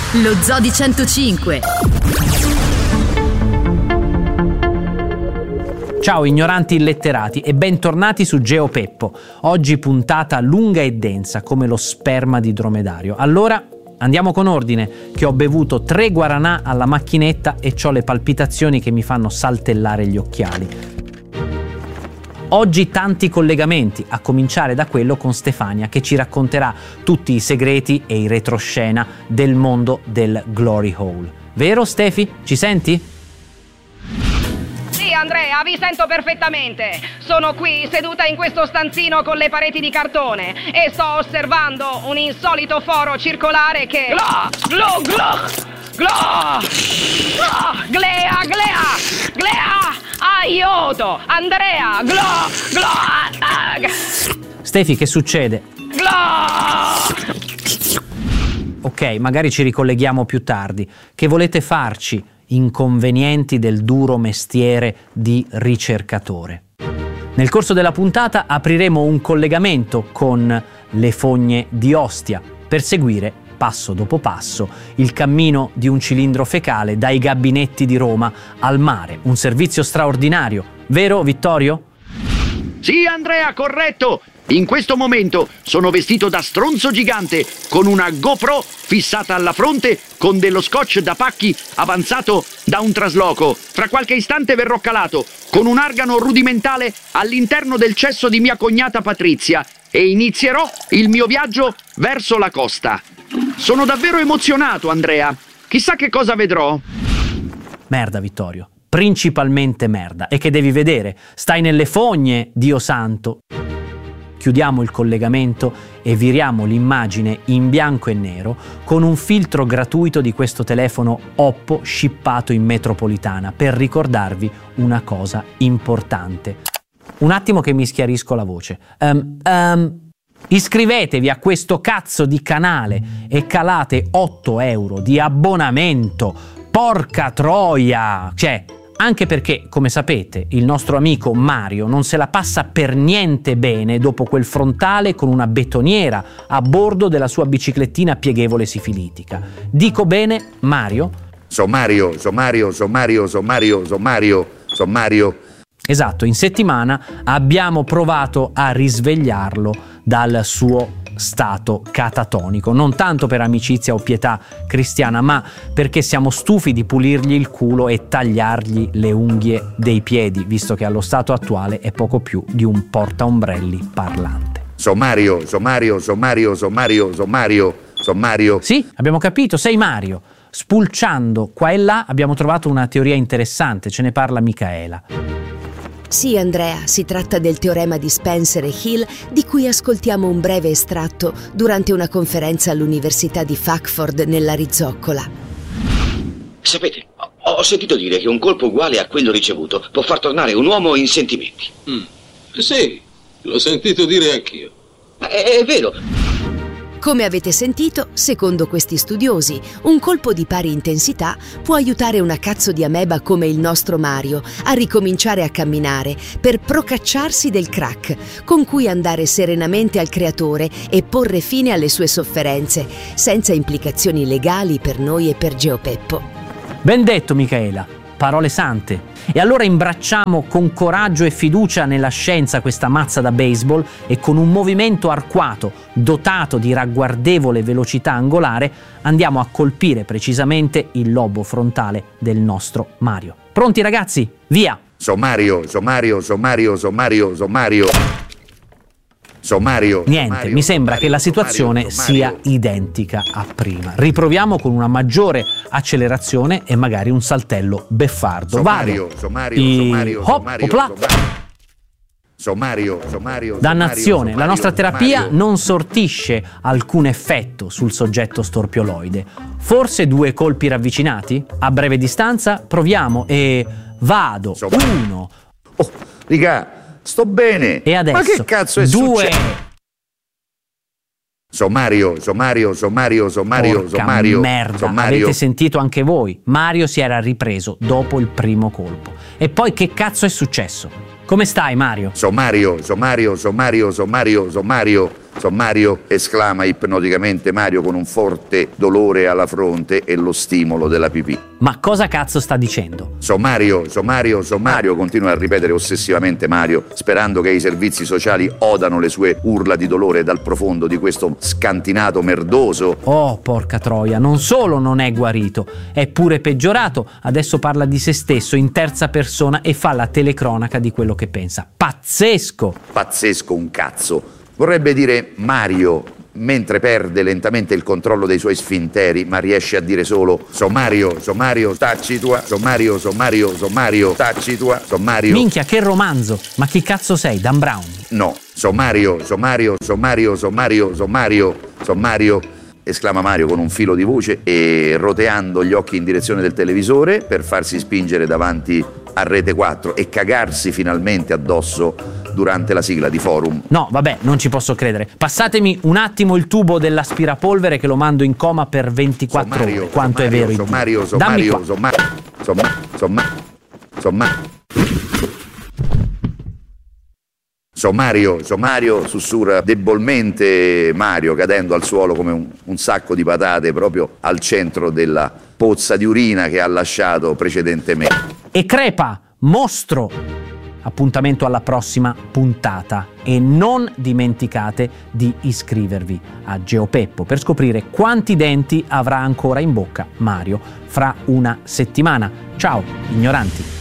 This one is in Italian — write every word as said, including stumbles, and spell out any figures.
Lo Zoo di centocinque. Ciao ignoranti illetterati e bentornati su GeoPeppo. Oggi puntata lunga e densa come lo sperma di dromedario. Allora andiamo con ordine, che ho bevuto tre guaranà alla macchinetta e c'ho le palpitazioni che mi fanno saltellare gli occhiali. Oggi tanti collegamenti, a cominciare da quello con Stefania, che ci racconterà tutti i segreti e i retroscena del mondo del Glory Hole. Vero Stefi? Ci senti? Sì, Andrea, vi sento perfettamente. Sono qui seduta in questo stanzino con le pareti di cartone e sto osservando un insolito foro circolare che... Gla! Glo! Glo! Glo! Glo! Glea! Glea! Glea! Aiuto! Andrea! Glo! Glo! Ah! Stefi, che succede? Glo! Ok, magari ci ricolleghiamo più tardi. Che volete farci? Inconvenienti del duro mestiere di ricercatore. Nel corso della puntata apriremo un collegamento con le fogne di Ostia per seguire, passo dopo passo, il cammino di un cilindro fecale dai gabinetti di Roma al mare. Un servizio straordinario, vero Vittorio? Sì, Andrea, corretto! In questo momento sono vestito da stronzo gigante con una GoPro fissata alla fronte con dello scotch da pacchi avanzato da un trasloco. Fra qualche istante verrò calato con un argano rudimentale all'interno del cesso di mia cognata Patrizia e inizierò il mio viaggio verso la costa. Sono davvero emozionato, Andrea. Chissà che cosa vedrò. Merda, Vittorio. Principalmente merda. E che devi vedere? Stai nelle fogne, Dio santo. Chiudiamo il collegamento e viriamo l'immagine in bianco e nero con un filtro gratuito di questo telefono Oppo shippato in metropolitana per ricordarvi una cosa importante. Un attimo che mi schiarisco la voce. Um, um, iscrivetevi a questo cazzo di canale e calate otto euro di abbonamento. Porca troia! Cioè, anche perché, come sapete, il nostro amico Mario non se la passa per niente bene dopo quel frontale con una betoniera a bordo della sua biciclettina pieghevole sifilitica. Dico bene, Mario? Sommario, sommario, sommario, sommario, sommario, sommario. Esatto, in settimana abbiamo provato a risvegliarlo dal suo stato catatonico, non tanto per amicizia o pietà cristiana, ma perché siamo stufi di pulirgli il culo e tagliargli le unghie dei piedi, visto che allo stato attuale è poco più di un portaombrelli parlante. Sommario, sommario, sommario, sommario, sommario, sommario. Sì, abbiamo capito, sei Mario. Spulciando qua e là abbiamo trovato una teoria interessante, ce ne parla Micaela. Sì, Andrea, si tratta del teorema di Spencer e Hill, di cui ascoltiamo un breve estratto durante una conferenza all'Università di Fackford nella Rizoccola. Sapete, ho sentito dire che un colpo uguale a quello ricevuto può far tornare un uomo in sentimenti. Mm. Sì, l'ho sentito dire anch'io. È, è vero. Come avete sentito, secondo questi studiosi, un colpo di pari intensità può aiutare una cazzo di ameba come il nostro Mario a ricominciare a camminare per procacciarsi del crack, con cui andare serenamente al creatore e porre fine alle sue sofferenze, senza implicazioni legali per noi e per GeoPeppo. Ben detto, Micaela, parole sante. E allora imbracciamo con coraggio e fiducia nella scienza questa mazza da baseball e con un movimento arcuato, dotato di ragguardevole velocità angolare, andiamo a colpire precisamente il lobo frontale del nostro Mario. Pronti ragazzi? Via! Sommario, sommario, sommario, sommario, sommario. Sommario. Niente, sommario, mi sembra sommario, che la situazione sommario, sia sommario. identica a prima. Riproviamo con una maggiore accelerazione e magari un saltello beffardo. Sommario, Vado. sommario, I... sommario, hop, sommario, opla. sommario, sommario. Dannazione, sommario, la nostra terapia sommario. non sortisce alcun effetto sul soggetto storpioloide. Forse due colpi ravvicinati? A breve distanza proviamo e vado. Sommario. Uno. Oh, riga. Sto bene. E adesso ma che cazzo è due. successo? Sommario, sommario, sommario, sommario, Porca sommario. merda, sommario. avete sentito anche voi? Mario si era ripreso dopo il primo colpo. E poi che cazzo è successo? Come stai, Mario? Sommario, sommario, sommario, sommario, sommario, sommario, esclama ipnoticamente Mario con un forte dolore alla fronte e lo stimolo della pipì. Ma cosa cazzo sta dicendo? Sommario, sommario, sommario, continua a ripetere ossessivamente Mario, sperando che i servizi sociali odano le sue urla di dolore dal profondo di questo scantinato merdoso. Oh, porca troia, non solo non è guarito, è pure peggiorato. Adesso parla di se stesso in terza persona e fa la telecronaca di quello che pensa. Pazzesco! Pazzesco un cazzo. Vorrebbe dire Mario, mentre perde lentamente il controllo dei suoi sfinteri, ma riesce a dire solo sommario, sommario, tacci tua, sommario, sommario, sommario, tacci tua, sommario. Minchia, che romanzo! Ma chi cazzo sei, Dan Brown? No, sommario, sommario, sommario, sommario, sommario, sommario, esclama Mario con un filo di voce e roteando gli occhi in direzione del televisore per farsi spingere davanti a Rete quattro e cagarsi finalmente addosso durante la sigla di Forum. No, vabbè, non ci posso credere. Passatemi un attimo il tubo dell'aspirapolvere che lo mando in coma per ventiquattro sommario, ore. Quanto sommario, è vero? Sommario, sommario, sommario, sommario, sommario, sommario. Sommario, sommario, sussurra debolmente Mario, cadendo al suolo come un, un sacco di patate proprio al centro della pozza di urina che ha lasciato precedentemente. E crepa, mostro! Appuntamento alla prossima puntata e non dimenticate di iscrivervi a GeoPeppo per scoprire quanti denti avrà ancora in bocca Mario fra una settimana. Ciao, ignoranti!